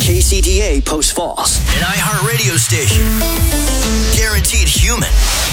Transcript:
KCDA Post Falls, an iHeartRadio station. Guaranteed human.